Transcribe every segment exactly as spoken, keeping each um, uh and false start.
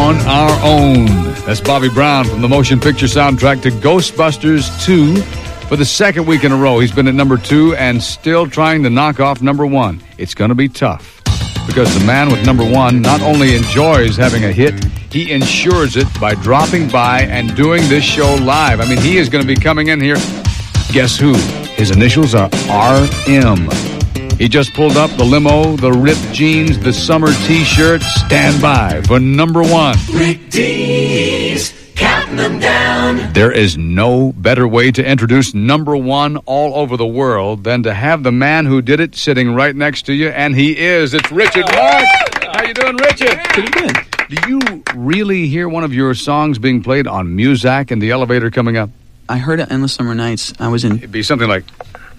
on our own. That's Bobby Brown from the motion picture soundtrack to Ghostbusters two. For the second week in a row, he's been at number two and still trying to knock off number one. It's going to be tough because the man with number one not only enjoys having a hit, he ensures it by dropping by and doing this show live. I mean, he is going to be coming in here. Guess who? His initials are R M. He just pulled up the limo, the ripped jeans, the summer T-shirt. Stand by for number one. Rick Dees, counting them down. There is no better way to introduce number one all over the world than to have the man who did it sitting right next to you, and he is. It's Richard Marx. How you doing, Richard? Pretty good. Do you really hear one of your songs being played on Muzak in the elevator coming up? I heard it Endless Summer Nights. I was in... It'd be something like...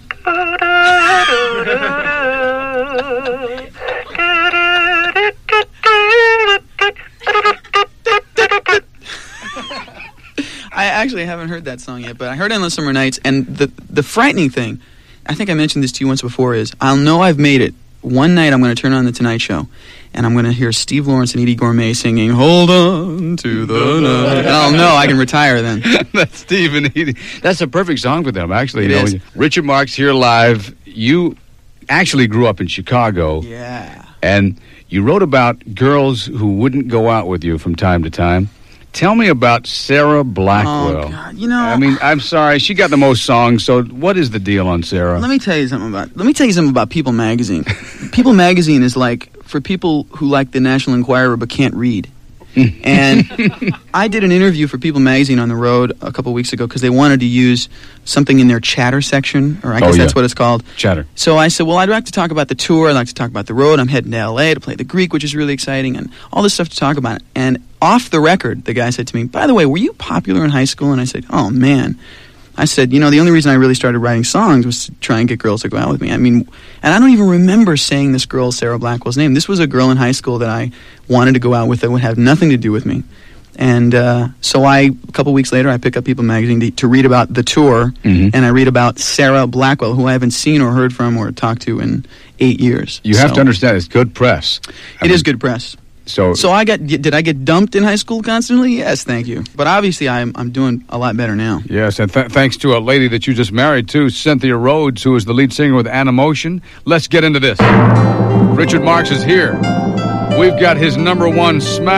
I actually haven't heard that song yet, but I heard Endless Summer Nights, and the the frightening thing, I think I mentioned this to you once before, is I'll know I've made it. One night I'm going to turn on The Tonight Show, and I'm going to hear Steve Lawrence and Eddie Gourmet singing, "Hold on to the night." And I'll know I can retire then. That's Steve and Edie. That's a perfect song for them, actually. It you know, is. Richard Marx here live. You actually grew up in Chicago. Yeah. And you wrote about girls who wouldn't go out with you from time to time. Tell me about Sarah Blackwell. Oh, God. You know... I mean, I'm sorry. She got the most songs, so what is the deal on Sarah? Let me tell you something about... Let me tell you something about People Magazine. People Magazine is like for people who like the National Enquirer but can't read. And I did an interview for People Magazine on the road a couple weeks ago because they wanted to use something in their chatter section, or I guess Oh, yeah. that's what it's called. Chatter. So I said, well, I'd like to talk about the tour. I'd like to talk about the road. I'm heading to L A to play the Greek, which is really exciting, and all this stuff to talk about. And off the record, the guy said to me, by the way, were you popular in high school? And I said, oh, man. I said, you know, the only reason I really started writing songs was to try and get girls to go out with me. I mean, and I don't even remember saying this girl, Sarah Blackwell's name. This was a girl in high school that I wanted to go out with that would have nothing to do with me. And uh, so I, a couple weeks later, I pick up People Magazine to, to read about the tour, Mhm. and I read about Sarah Blackwell, who I haven't seen or heard from or talked to in eight years. You have So to understand, it's good press. I It mean, is good press. So, So I got, did I get dumped in high school constantly? Yes, thank you. But obviously I'm, I'm doing a lot better now. yes, and th- thanks to a lady that you just married to, Cynthia Rhodes, who is the lead singer with Animotion. Let's get into this. Richard Marx is here. We've got his number one smash.